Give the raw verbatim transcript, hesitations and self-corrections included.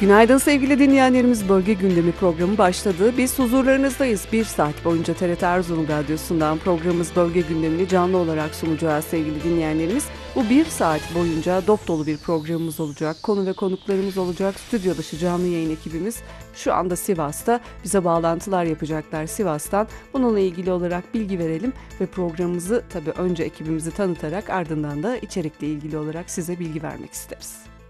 Günaydın sevgili dinleyenlerimiz, Bölge Gündemi programı başladı. Biz huzurlarınızdayız. Bir saat boyunca T R T Erzurum Radyosu'ndan programımız Bölge Gündemi'ni canlı olarak sunacağız sevgili dinleyenlerimiz. Bu bir saat boyunca dop dolu bir programımız olacak. Konu ve konuklarımız olacak. Stüdyo dışı canlı yayın ekibimiz şu anda Sivas'ta, bize bağlantılar yapacaklar Sivas'tan. Bununla ilgili olarak bilgi verelim ve programımızı tabii önce ekibimizi tanıtarak ardından da içerikle ilgili olarak size bilgi vermek isteriz.